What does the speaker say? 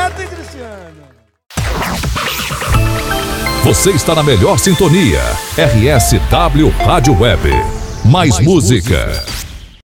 Neto e Cristiano. Você está na melhor sintonia. RSW Rádio Web. Mais música.